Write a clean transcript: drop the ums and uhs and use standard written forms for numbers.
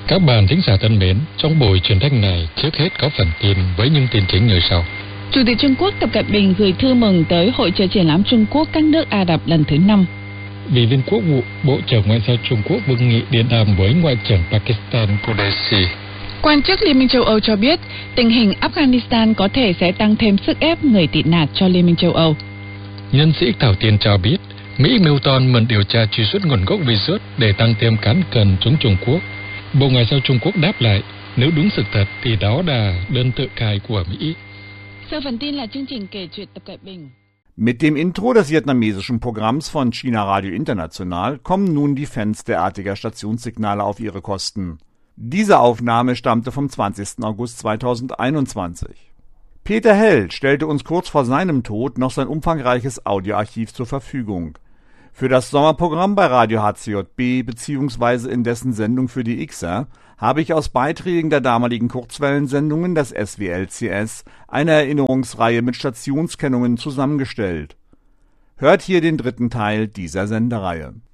Các bạn thính giả thân mến, trong buổi truyền thanh này, trước hết có phần tin với những tin chính như sau. Chủ tịch Trung Quốc Tập Cận Bình gửi thư mừng tới Hội chợ triển lãm Trung Quốc các nước Ả Rập lần thứ 5. Ủy viên Quốc vụ, Bộ trưởng Ngoại giao Trung Quốc Vương Nghị điện đàm với Ngoại trưởng Pakistan Qureshi. Quan chức Liên minh châu Âu cho biết tình hình Afghanistan có thể sẽ tăng thêm sức ép người tị nạn cho Liên minh châu Âu. Nhân sĩ Thảo Tiên cho biết Mỹ mưu toan mượn điều tra truy xuất nguồn gốc virus để tăng thêm cán cân chống Trung Quốc. Bộ Ngoại giao Trung Quốc đáp lại, nếu đúng sự thật thì đó là đơn tự cai của Mỹ. Sau phần tin là chương trình kể chuyện Tập Cận Bình. Mit dem Intro des vietnamesischen Programms von China Radio International kommen nun die Fans derartiger Stationssignale auf ihre Kosten. Diese Aufnahme stammte vom 20. August 2021. Peter Hell stellte uns kurz vor seinem Tod noch sein umfangreiches Audioarchiv zur Verfügung. Für das Sommerprogramm bei Radio HCJB bzw. in dessen Sendung für die Xer habe ich aus Beiträgen der damaligen Kurzwellensendungen des SWLCS eine Erinnerungsreihe mit Stationskennungen zusammengestellt. Hört hier den dritten Teil dieser Sendereihe.